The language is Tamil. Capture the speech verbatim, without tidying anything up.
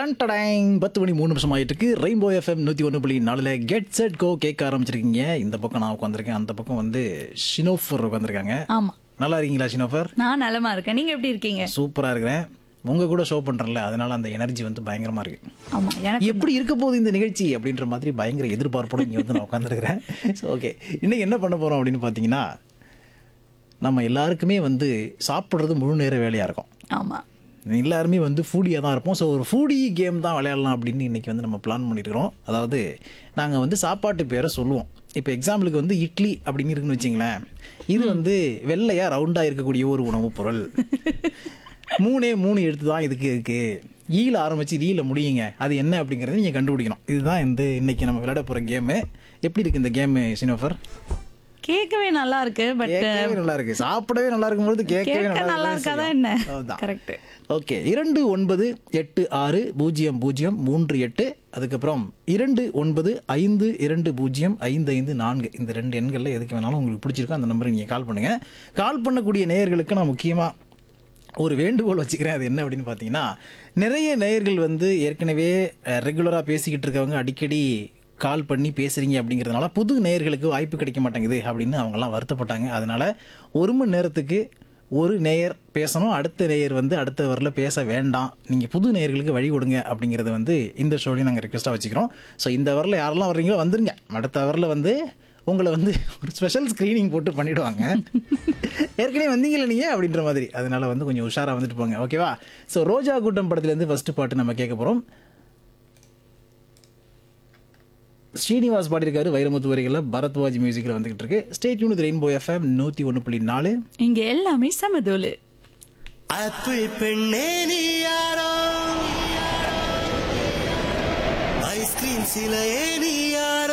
டன் டடைங் பத்து மணி மூணு நிமிஷம் ஆயிட்டு இருக்கு. ரெயின்போ எஃப்எம் நூற்றி ஒன்று புள்ளி நாலுல கெட் செட் கோ கேட்க ஆரம்பிச்சிருக்கீங்க. இந்த பக்கம் நான் உட்காந்துருக்கேன், அந்த பக்கம் வந்து ஷினோஃபர் உட்காந்துருக்காங்க. ஆமா, நல்லா இருக்கீங்களா ஷினோஃபர்? நான் நலமா இருக்கேன். நீங்க எப்படி இருக்கீங்க? சூப்பரா இருக்கிறேன். உங்க கூட ஷோ பண்றேன்ல, அதனால அந்த எனர்ஜி வந்து பயங்கரமா இருக்கு. ஆமா, எனக்கு எப்படி இருக்க போகுது இந்த நிகழ்ச்சி அப்படின்ற மாதிரி பயங்கர எதிர்பார்ப்போட இங்க வந்து நான் உட்காந்துருக்கிறேன். ஓகே, இன்னைக்கு என்ன பண்ண போறோம் அப்படின்னு பாத்தீங்கன்னா, நம்ம எல்லாருக்குமே வந்து சாப்பிட்றது முழு நேர வேலையா இருக்கும். ஆமா, எல்லாருமே வந்து ஃபூடியாக தான் இருப்போம். ஸோ ஒரு ஃபூடி கேம் தான் விளையாடலாம் அப்படின்னு இன்றைக்கி வந்து நம்ம பிளான் பண்ணியிருக்கிறோம். அதாவது நாங்கள் வந்து சாப்பாட்டு பேரை சொல்லுவோம். இப்போ எக்ஸாம்பிளுக்கு வந்து இட்லி அப்படின்னு இருக்குன்னு வச்சிங்களேன். இது வந்து வெள்ளையாக ரவுண்டாக இருக்கக்கூடிய ஒரு உணவுப் பொருள். மூணே மூணு எழுத்து தான் இதுக்கு இருக்குது. ஈல ஆரம்பித்து ரீல முடியுங்க. அது என்ன அப்படிங்கிறத நீங்கள் கண்டுபிடிக்கணும். இதுதான் வந்து இன்றைக்கி நம்ம விளையாட போகிற கேமு. எப்படி இருக்குது இந்த கேமு ஷினோஃபர்? கேட்கவே நல்லா இருக்கு. பட் கேட்கவே நல்லா இருக்கு, சாப்பிடவே நல்லா இருக்கும்போது கேட்கவே கேட்க நல்லா இருக்காதா என்ன? கரெக்ட். ஓகே, இரண்டு ஒன்பது எட்டு ஆறு பூஜ்ஜியம் பூஜ்ஜியம் மூன்று எட்டு, அதுக்கப்புறம் இரண்டு ஒன்பது ஐந்து இரண்டு பூஜ்ஜியம் ஐந்து ஐந்து நான்கு, இந்த ரெண்டு எண்களில் எதுக்கு வேணாலும் உங்களுக்கு பிடிச்சிருக்கோ அந்த நம்பருக்கு நீங்கள் கால் பண்ணுங்கள். கால் பண்ணக்கூடிய நேயர்களுக்கு நான் முக்கியமாக ஒரு வேண்டுகோள் வச்சுக்கிறேன். அது என்ன அப்படின்னு பார்த்தீங்கன்னா, நிறைய நேயர்கள் வந்து ஏற்கனவே ரெகுலராக பேசிக்கிட்டு இருக்கவங்க அடிக்கடி கால் பண்ணி பேசுகிறீங்க அப்படிங்கிறதுனால புது நேயர்களுக்கு வாய்ப்பு கிடைக்க மாட்டேங்குது அப்படின்னு அவங்கெல்லாம் வருத்தப்பட்டாங்க. அதனால் ஒரு மணி நேரத்துக்கு ஒரு நேயர் பேசணும், அடுத்த நேயர் வந்து அடுத்த வரல பேச வேண்டாம், நீங்கள் புது நேயர்களுக்கு வழி கொடுங்க அப்படிங்கிறத வந்து இந்த ஷோலையும் நாங்கள் ரிக்வெஸ்ட்டாக வச்சுக்கிறோம். ஸோ இந்த வரல யாரெல்லாம் வர்றீங்களோ வந்துருங்க. அடுத்த வரல வந்து உங்களை வந்து ஒரு ஸ்பெஷல் ஸ்க்ரீனிங் போட்டு பண்ணிவிடுவாங்க. ஏற்கனவே வந்தீங்களே நீங்கள் அப்படின்ற மாதிரி. அதனால் வந்து கொஞ்சம் உஷாராக வந்துட்டு போங்க, ஓகேவா? ஸோ ரோஜா கூட்டம் படத்துலேருந்து ஃபஸ்ட்டு பாட்டு நம்ம கேட்க போகிறோம். ஸ்ரீனிவாஸ் பாடியிருக்காரு, வைரமுத்து வரிகளில் பரத்வாஜ் மியூசிக்கில் வந்துகிட்டு இருக்கு. Stay tune with rainbow FM நூற்றி ஒன்று புள்ளி நாலு. இங்க எல்லாமே சமதோலு. ஆப்பிள் பெண்ணே நீ யாரோ, ஐஸ்கிரீம் சிலையே நீ யாரோ.